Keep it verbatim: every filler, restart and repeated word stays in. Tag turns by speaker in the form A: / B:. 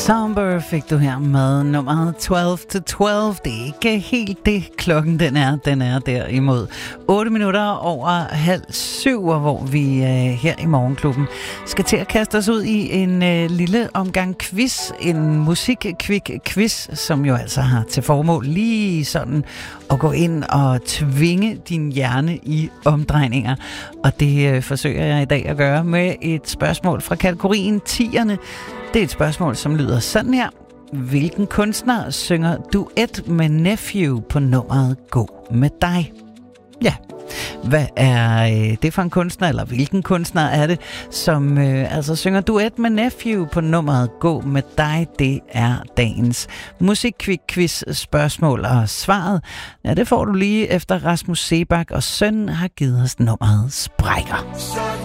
A: Somber fik du her med nummeret tolv til tolv. Det er ikke helt det, klokken den er. Den er derimod otte minutter over halv syv, hvor vi øh, her i Morgenklubben skal til at kaste os ud i en øh, lille omgang quiz. En musikkvik-quiz, som jo altså har til formål lige sådan at gå ind og tvinge din hjerne i omdrejninger. Og det øh, forsøger jeg i dag at gøre med et spørgsmål fra kategorien tierne. Det er et spørgsmål, som lyder sådan her. Hvilken kunstner synger duet med Nephew på nummeret Gå med dig? Ja, hvad er øh, det for en kunstner, eller hvilken kunstner er det, som øh, altså synger duet med Nephew på nummeret Gå med dig? Det er dagens musikkvik-quiz spørgsmål, og svaret, ja, det får du lige efter Rasmus Seebach og Søn har givet os nummeret Sprækker.